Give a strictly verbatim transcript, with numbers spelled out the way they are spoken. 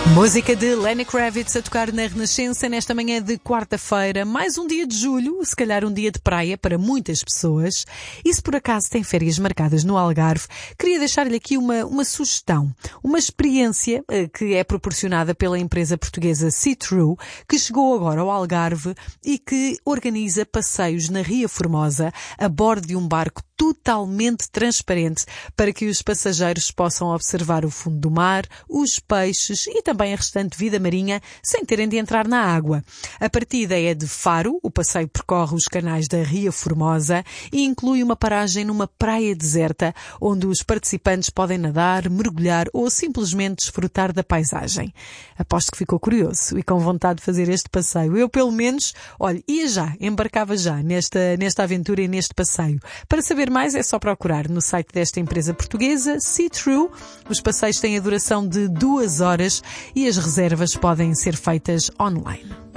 Música de Lenny Kravitz a tocar na Renascença nesta manhã de quarta-feira. Mais um dia de julho, se calhar um dia de praia para muitas pessoas. E se por acaso tem férias marcadas no Algarve, queria deixar-lhe aqui uma, uma sugestão. Uma experiência eh, que é proporcionada pela empresa portuguesa See-Through, que chegou agora ao Algarve e que organiza passeios na Ria Formosa a bordo de um barco totalmente transparente para que os passageiros possam observar o fundo do mar, os peixes e também a restante vida marinha sem terem de entrar na água. A partida é de Faro, o passeio percorre os canais da Ria Formosa e inclui uma paragem numa praia deserta onde os participantes podem nadar, mergulhar ou simplesmente desfrutar da paisagem. Aposto que ficou curioso e com vontade de fazer este passeio. Eu, pelo menos, olha, ia já, embarcava já nesta, nesta aventura e neste passeio. Para saber mais é só procurar no site desta empresa portuguesa, See-Through. Os passeios têm a duração de duas horas e as reservas podem ser feitas online.